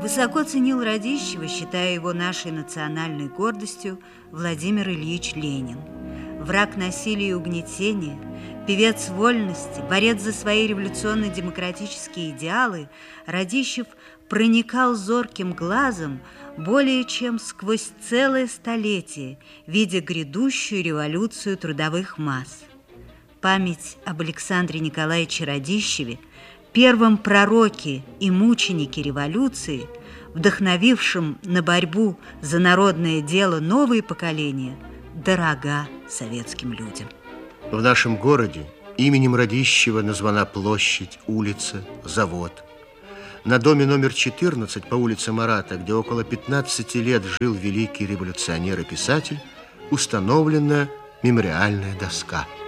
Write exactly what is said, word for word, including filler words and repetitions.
Высоко ценил Радищева, считая его нашей национальной гордостью, Владимир Ильич Ленин. Враг насилия и угнетения, певец вольности, борец за свои революционно-демократические идеалы, Радищев проникал зорким глазом более чем сквозь целое столетие, видя грядущую революцию трудовых масс. Память об Александре Николаевиче Радищеве, первом пророке и мученике революции, вдохновившем на борьбу за народное дело новые поколения, дорога советским людям. В нашем городе именем Радищева названа площадь, улица, завод. На доме номер четырнадцать по улице Марата, где около пятнадцати лет жил великий революционер и писатель, установлена мемориальная доска.